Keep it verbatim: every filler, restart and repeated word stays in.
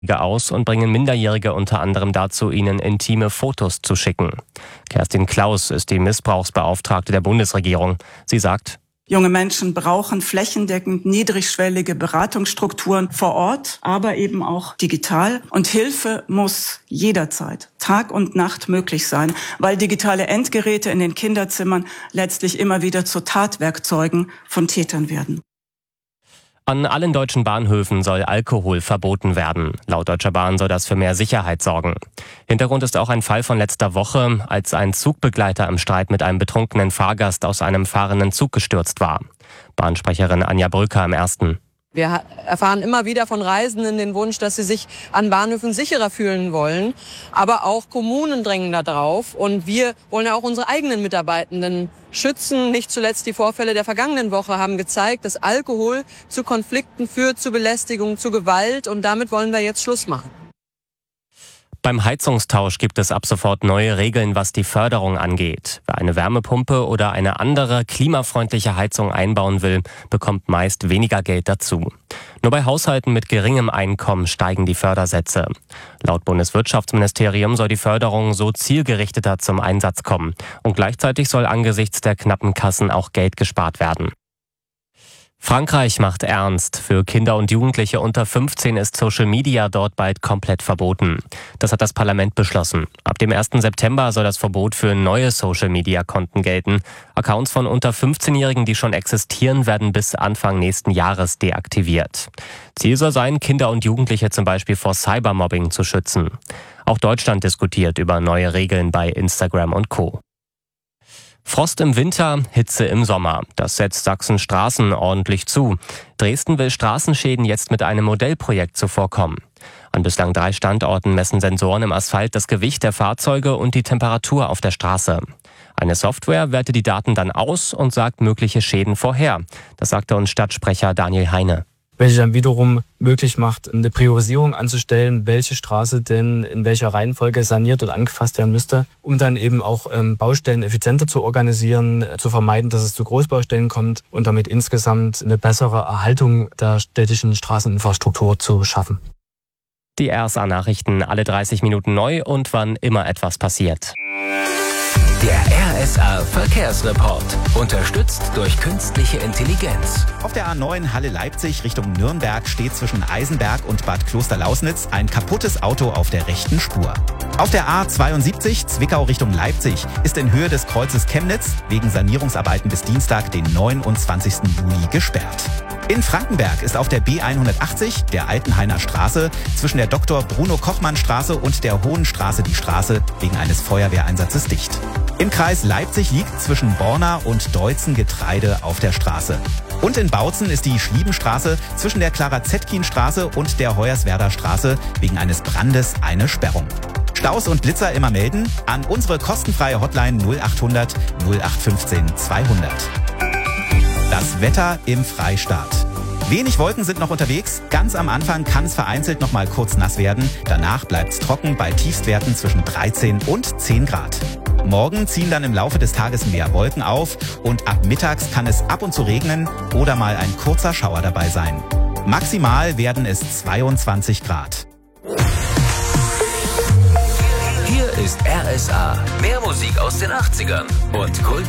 aus und bringen Minderjährige unter anderem dazu, ihnen intime Fotos zu schicken. Kerstin Klaus ist die Missbrauchsbeauftragte der Bundesregierung. Sie sagt: Junge Menschen brauchen flächendeckend niedrigschwellige Beratungsstrukturen vor Ort, aber eben auch digital. Und Hilfe muss jederzeit, Tag und Nacht möglich sein, weil digitale Endgeräte in den Kinderzimmern letztlich immer wieder zu Tatwerkzeugen von Tätern werden. An allen deutschen Bahnhöfen soll Alkohol verboten werden. Laut Deutscher Bahn soll das für mehr Sicherheit sorgen. Hintergrund ist auch ein Fall von letzter Woche, als ein Zugbegleiter im Streit mit einem betrunkenen Fahrgast aus einem fahrenden Zug gestürzt war. Bahnsprecherin Anja Brücker im Ersten. Wir erfahren immer wieder von Reisenden den Wunsch, dass sie sich an Bahnhöfen sicherer fühlen wollen. Aber auch Kommunen drängen da drauf. Und wir wollen ja auch unsere eigenen Mitarbeitenden schützen. Nicht zuletzt die Vorfälle der vergangenen Woche haben gezeigt, dass Alkohol zu Konflikten führt, zu Belästigung, zu Gewalt. Und damit wollen wir jetzt Schluss machen. Beim Heizungstausch gibt es ab sofort neue Regeln, was die Förderung angeht. Wer eine Wärmepumpe oder eine andere klimafreundliche Heizung einbauen will, bekommt meist weniger Geld dazu. Nur bei Haushalten mit geringem Einkommen steigen die Fördersätze. Laut Bundeswirtschaftsministerium soll die Förderung so zielgerichteter zum Einsatz kommen. Und gleichzeitig soll angesichts der knappen Kassen auch Geld gespart werden. Frankreich macht ernst. Für Kinder und Jugendliche unter fünfzehn ist Social Media dort bald komplett verboten. Das hat das Parlament beschlossen. Ab dem ersten September soll das Verbot für neue Social Media Konten gelten. Accounts von unter fünfzehnjährigen, die schon existieren, werden bis Anfang nächsten Jahres deaktiviert. Ziel soll sein, Kinder und Jugendliche zum Beispiel vor Cybermobbing zu schützen. Auch Deutschland diskutiert über neue Regeln bei Instagram und Co. Frost im Winter, Hitze im Sommer. Das setzt Sachsens Straßen ordentlich zu. Dresden will Straßenschäden jetzt mit einem Modellprojekt zuvorkommen. An bislang drei Standorten messen Sensoren im Asphalt das Gewicht der Fahrzeuge und die Temperatur auf der Straße. Eine Software wertet die Daten dann aus und sagt mögliche Schäden vorher. Das sagte uns Stadtsprecher Daniel Heine. Welche dann wiederum möglich macht, eine Priorisierung anzustellen, welche Straße denn in welcher Reihenfolge saniert und angefasst werden müsste, um dann eben auch ähm, Baustellen effizienter zu organisieren, äh, zu vermeiden, dass es zu Großbaustellen kommt und damit insgesamt eine bessere Erhaltung der städtischen Straßeninfrastruktur zu schaffen. Die R S A-Nachrichten alle dreißig Minuten neu und wann immer etwas passiert. Der R S A-Verkehrsreport, unterstützt durch künstliche Intelligenz. Auf der A neun Halle-Leipzig Richtung Nürnberg steht zwischen Eisenberg und Bad Klosterlausnitz ein kaputtes Auto auf der rechten Spur. Auf der A zweiundsiebzig Zwickau Richtung Leipzig ist in Höhe des Kreuzes Chemnitz wegen Sanierungsarbeiten bis Dienstag, den neunundzwanzigsten Juli, gesperrt. In Frankenberg ist auf der B hundertachtzig, der Altenhainer Straße, zwischen der Doktor Bruno Kochmann Straße und der Hohenstraße die Straße wegen eines Feuerwehreinsatzes dicht. Im Kreis Leipzig liegt zwischen Borna und Deutzen Getreide auf der Straße. Und in Bautzen ist die Schliebenstraße zwischen der Clara-Zetkin-Straße und der Hoyerswerder Straße wegen eines Brandes eine Sperrung. Staus und Blitzer immer melden an unsere kostenfreie Hotline null achthundert null acht fünfzehn zweihundert. Das Wetter im Freistaat. Wenig Wolken sind noch unterwegs. Ganz am Anfang kann es vereinzelt noch mal kurz nass werden. Danach bleibt es trocken bei Tiefstwerten zwischen dreizehn und zehn Grad. Morgen ziehen dann im Laufe des Tages mehr Wolken auf und ab mittags kann es ab und zu regnen oder mal ein kurzer Schauer dabei sein. Maximal werden es zweiundzwanzig Grad. Hier ist R S A. Mehr Musik aus den achtzigern und Kultur.